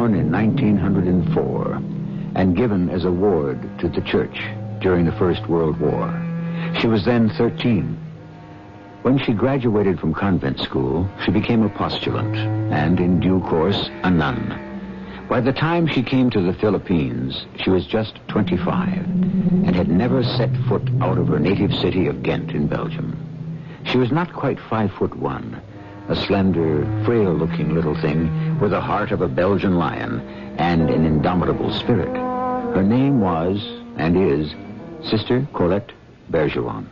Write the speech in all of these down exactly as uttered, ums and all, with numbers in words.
born in nineteen oh four and given as a ward to the church during the First World War. She was then thirteen. When she graduated from convent school, she became a postulant and, in due course, a nun. By the time she came to the Philippines, she was just twenty-five and had never set foot out of her native city of Ghent in Belgium. She was not quite five foot one, a slender, frail-looking little thing with the heart of a Belgian lion and an indomitable spirit. Her name was, and is, Sister Colette Bergeron.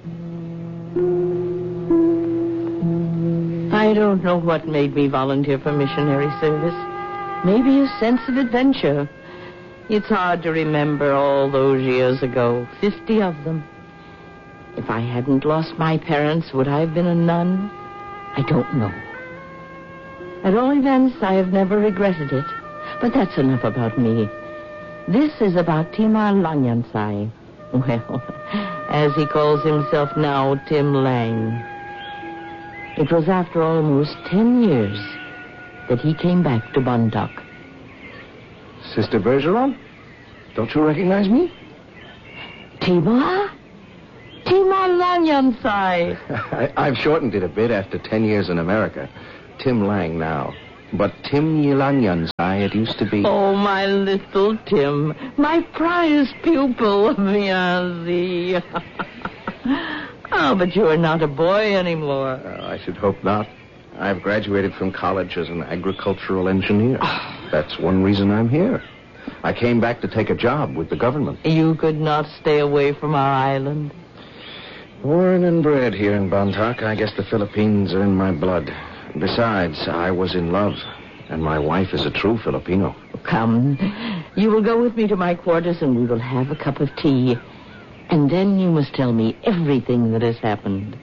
I don't know what made me volunteer for missionary service. Maybe a sense of adventure. It's hard to remember all those years ago, fifty of them. If I hadn't lost my parents, would I have been a nun? I don't know. At all events, I have never regretted it. But that's enough about me. This is about Tima Lanyansai. Well, as he calls himself now, Tim Lang. It was after almost ten years that he came back to Bondoc. Sister Bergeron? Don't you recognize me? Tima? Tima Lanyansai. I, I've shortened it a bit after ten years in America. Tim Lang now. But Tim Lanyansai it used to be. Oh, my little Tim. My prized pupil of Vianzi. Oh, but you are not a boy anymore. Uh, I should hope not. I've graduated from college as an agricultural engineer. That's one reason I'm here. I came back to take a job with the government. You could not stay away from our island. Born and bred here in Bondoc, I guess the Philippines are in my blood. Besides, I was in love, and my wife is a true Filipino. Come, you will go with me to my quarters and we will have a cup of tea. And then you must tell me everything that has happened.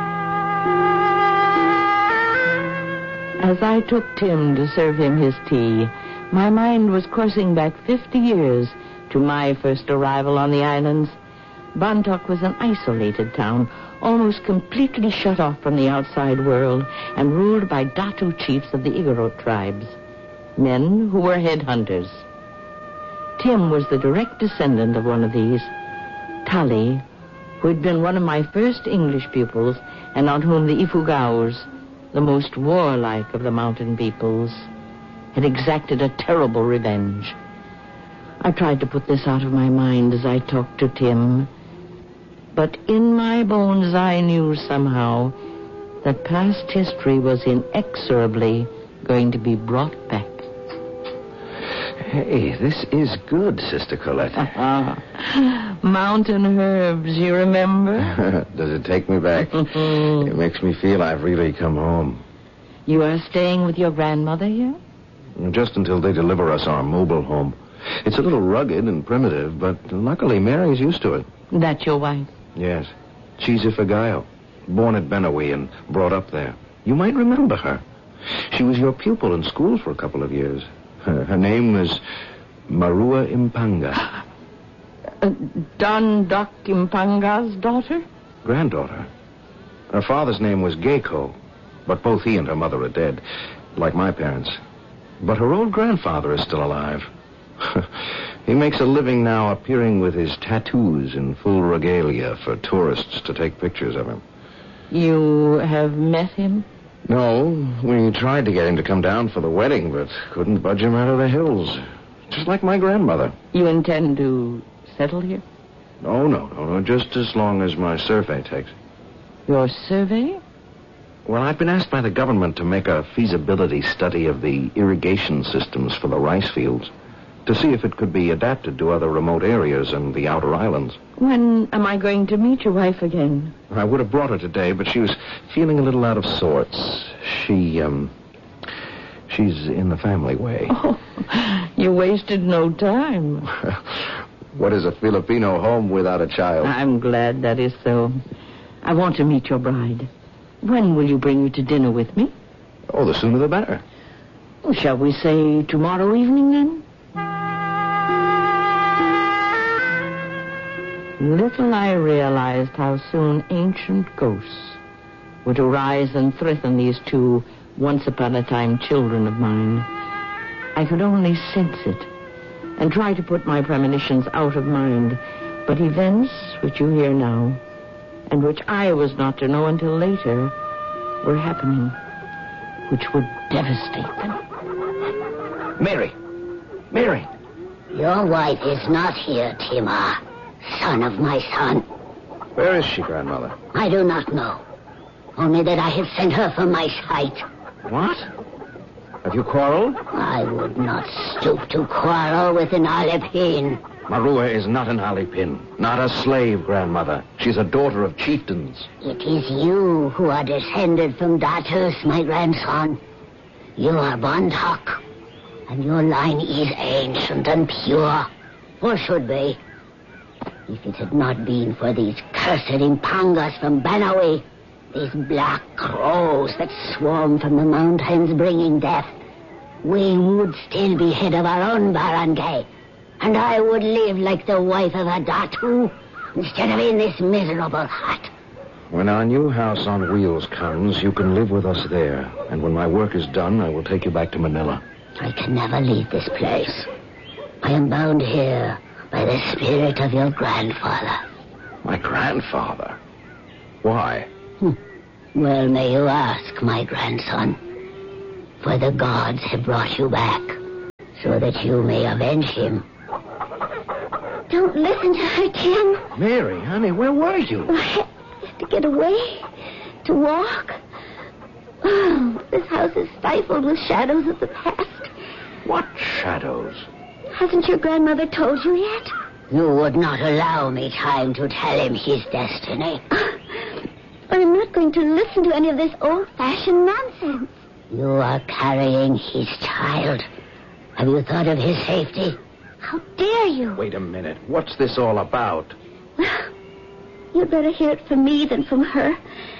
As I took Tim to serve him his tea, my mind was coursing back fifty years to my first arrival on the islands. Bondoc was an isolated town, almost completely shut off from the outside world and ruled by Datu chiefs of the Igorot tribes, men who were headhunters. Tim was the direct descendant of one of these, Tali, who had been one of my first English pupils and on whom the Ifugaos, the most warlike of the mountain peoples, had exacted a terrible revenge. I tried to put this out of my mind as I talked to Tim, but in my bones I knew somehow that past history was inexorably going to be brought back. Hey, this is good, Sister Colette. Uh-huh. Mountain herbs, you remember? Does it take me back? It makes me feel I've really come home. You are staying with your grandmother here? Just until they deliver us our mobile home. It's a little rugged and primitive, but luckily Mary's used to it. That's your wife? Yes. She's Ifagayo, born at Benawi and brought up there. You might remember her. She was your pupil in school for a couple of years. Her, her name was Marua Impanga. Uh, Don Doc Impanga's daughter? Granddaughter. Her father's name was Geiko, but both he and her mother are dead, like my parents. But her old grandfather is still alive. He makes a living now appearing with his tattoos in full regalia for tourists to take pictures of him. You have met him? No, we tried to get him to come down for the wedding, but couldn't budge him out of the hills. Just like my grandmother. You intend to settle here? No, no, no, no, just as long as my survey takes. Your survey? Well, I've been asked by the government to make a feasibility study of the irrigation systems for the rice fields, to see if it could be adapted to other remote areas and the outer islands. When am I going to meet your wife again? I would have brought her today, but she was feeling a little out of sorts. She, um, she's in the family way. Oh, you wasted no time. What is a Filipino home without a child? I'm glad that is so. I want to meet your bride. When will you bring her to dinner with me? Oh, the sooner the better. Well, shall we say tomorrow evening, then? Little I realized how soon ancient ghosts were to rise and threaten these two once-upon-a-time children of mine. I could only sense it and try to put my premonitions out of mind. But events which you hear now, and which I was not to know until later, were happening, which would devastate them. Mary! Mary! Your wife is not here, Timur, son of my son. Where is she, Grandmother? I do not know. Only that I have sent her from my sight. What? Have you quarreled? I would not stoop to quarrel with an Alipin. Marua is not an Alipin, not a slave, Grandmother. She's a daughter of chieftains. It is you who are descended from Datus, my grandson. You are Bontok, and your line is ancient and pure, or should be. If it had not been for these cursed Impangas from Banawi, these black crows that swarm from the mountains bringing death, we would still be head of our own barangay, and I would live like the wife of a Datu instead of in this miserable hut. When our new house on wheels comes, you can live with us there, and when my work is done, I will take you back to Manila. I can never leave this place. I am bound here by the spirit of your grandfather. My grandfather? Why? Hmm. Well, may you ask, my grandson. For the gods have brought you back, so that you may avenge him. Don't listen to her, Tim. Mary, honey, where were you? I had to get away, to walk. Oh, this house is stifled with shadows of the past. What shadows? Hasn't your grandmother told you yet? You would not allow me time to tell him his destiny. I'm not going to listen to any of this old-fashioned nonsense. You are carrying his child. Have you thought of his safety? How dare you? Wait a minute. What's this all about? Well, you'd better hear it from me than from her.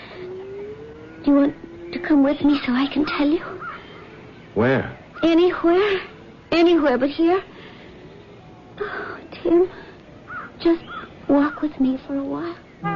Do you want to come with me so I can tell you? Where? Anywhere. Anywhere but here. Oh, Tim, just walk with me for a while.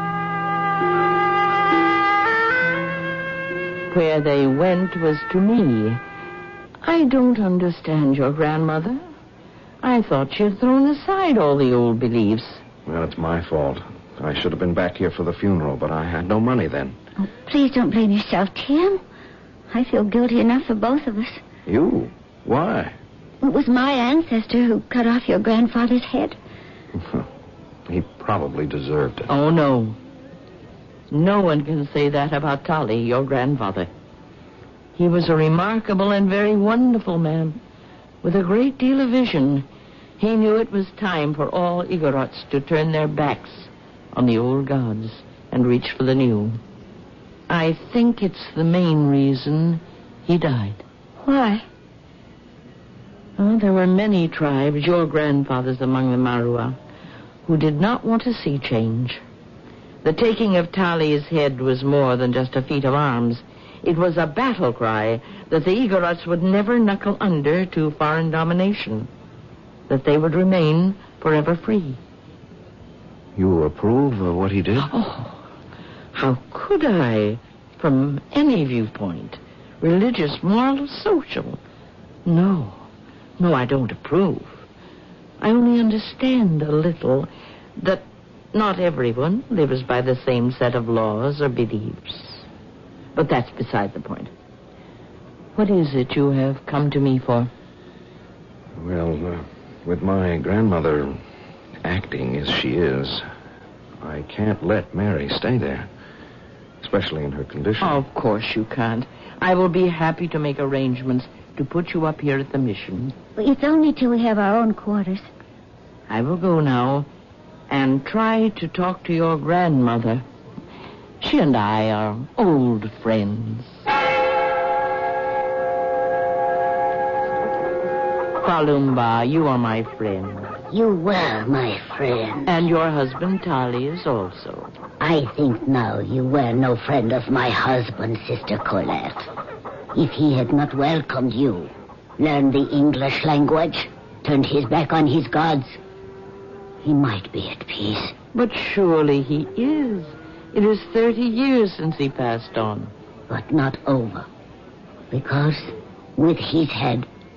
Where they went was to me. I don't understand your grandmother. I thought she had thrown aside all the old beliefs. Well, it's my fault. I should have been back here for the funeral, but I had no money then. Oh, please don't blame yourself, Tim. I feel guilty enough for both of us. You? Why? It was my ancestor who cut off your grandfather's head. He probably deserved it. Oh, no. No one can say that about Tali, your grandfather. He was a remarkable and very wonderful man, with a great deal of vision. He knew it was time for all Igorots to turn their backs on the old gods and reach for the new. I think it's the main reason he died. Why? Oh, there were many tribes, your grandfathers among the Marua, who did not want to see change. The taking of Tali's head was more than just a feat of arms. It was a battle cry that the Igorots would never knuckle under to foreign domination, that they would remain forever free. You approve of what he did? Oh, how could I, from any viewpoint, religious, moral, social? No, no, I don't approve. I only understand a little that not everyone lives by the same set of laws or beliefs. But that's beside the point. What is it you have come to me for? Well, uh, with my grandmother acting as she is, I can't let Mary stay there, especially in her condition. Of course you can't. I will be happy to make arrangements to put you up here at the mission. But it's only till we have our own quarters. I will go now and try to talk to your grandmother. She and I are old friends. Palumba, you are my friend. You were my friend. And your husband, Tali, is also. I think now you were no friend of my husband, Sister Colette. If he had not welcomed you, learned the English language, turned his back on his gods, he might be at peace. But surely he is. It is thirty years since he passed on. But not over. Because with his head,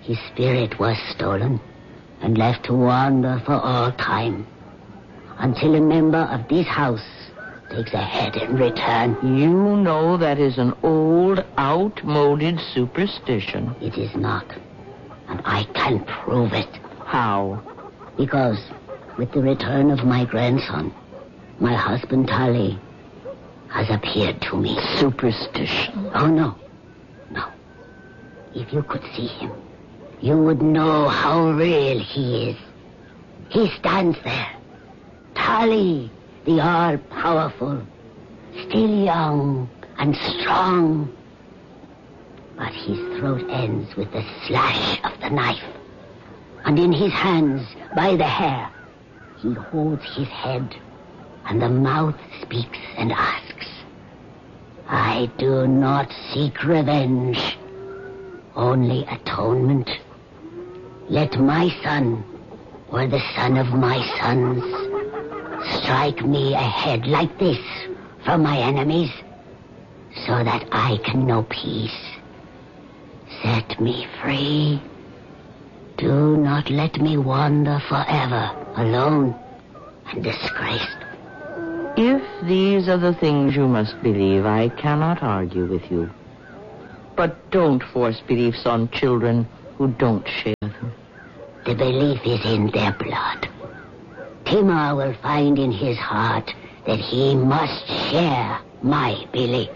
His spirit was stolen and left to wander for all time, until a member of this house takes a head in return. You know that is an old, outmoded superstition. It is not, and I can prove it. How? Because with the return of my grandson, my husband Tali has appeared to me. Superstition? Oh, no. No. If you could see him, you would know how real he is. He stands there, Tali, the all-powerful, still young and strong. But his throat ends with the slash of the knife. And in his hands, by the hair, he holds his head, and the mouth speaks and asks, I do not seek revenge, only atonement. Let my son, or the son of my sons, strike me a head like this from my enemies, so that I can know peace. Set me free. Do not let me wander forever, alone and disgraced. If these are the things you must believe, I cannot argue with you. But don't force beliefs on children who don't share them. The belief is in their blood. Timur will find in his heart that he must share my belief.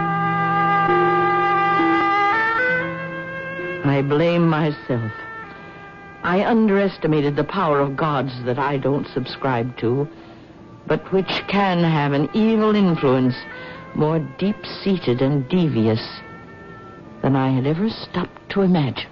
I blame myself. I underestimated the power of gods that I don't subscribe to, but which can have an evil influence more deep-seated and devious than I had ever stopped to imagine.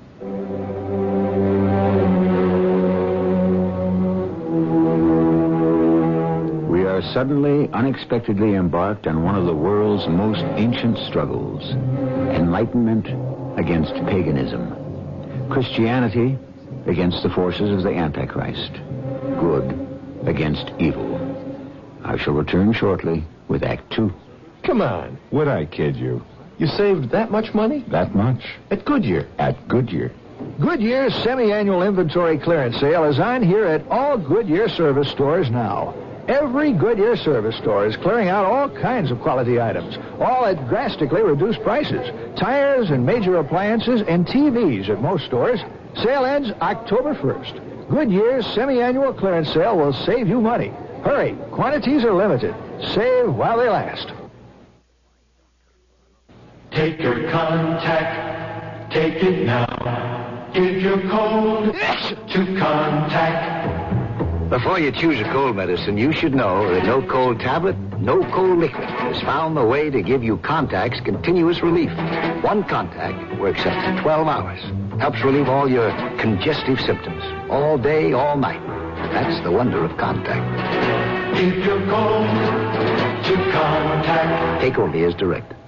We are suddenly, unexpectedly embarked on one of the world's most ancient struggles, enlightenment against paganism, Christianity against the forces of the Antichrist, good against evil. I shall return shortly with Act Two. Come on, would I kid you? You saved that much money? That much? At Goodyear. At Goodyear. Goodyear's semi-annual inventory clearance sale is on here at all Goodyear service stores now. Every Goodyear service store is clearing out all kinds of quality items, all at drastically reduced prices. Tires and major appliances and T Vs at most stores. Sale ends October first. Goodyear's semi-annual clearance sale will save you money. Hurry, quantities are limited. Save while they last. Take your contact, take it now. Give your code to contact. Before you choose a cold medicine, you should know that no cold tablet, no cold liquid has found the way to give you Contact's continuous relief. One Contact works up to twelve hours. Helps relieve all your congestive symptoms. All day, all night. That's the wonder of Contact. Give your code to contact. Take only as directed.